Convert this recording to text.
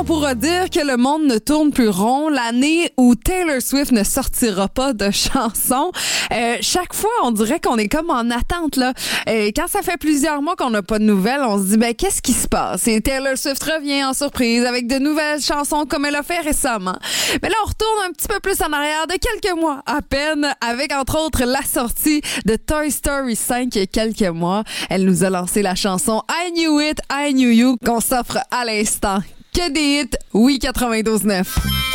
on pourra dire que le monde ne tourne plus rond, l'année où Taylor Swift ne sortira pas de chansons. Chaque fois, on dirait qu'on est comme en attente, là. Quand ça fait plusieurs mois qu'on n'a pas de nouvelles, on se dit, ben, qu'est-ce qui se passe? Et Taylor Swift revient en surprise avec de nouvelles chansons comme elle a fait récemment. Mais là, on retourne un petit peu plus en arrière de quelques mois à peine, avec entre autres la sortie de Toy Story 5 il y a quelques mois. Elle nous a lancé la chanson I Knew It, I Knew You qu'on s'offre à l'instant. Que des hits, oui 92.9.